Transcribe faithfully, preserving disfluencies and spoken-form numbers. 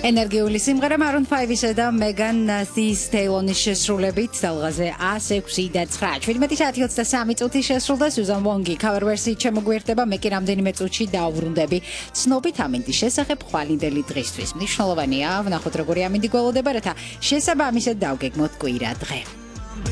ენერგიული სიმღერა Maroon five-ისა და Megan Thee Stallion-ის შესრულებით ძალღაზე one six და nine. შვიდმეტი საათი ოცდასამი წუთი შესრულდა Susan Wong-ი cover version-ით შემოგვიერთდება მე კი რამდენიმე წუთში დავბრუნდები ცნობით ამინდის შესახებ ხვალინდელი დღისთვის. მნიშვნელოვანია ვნახოთ როგორი ამინდი გველოდება რათა შესაბამისად დავგეგმოთ კვირა დღე.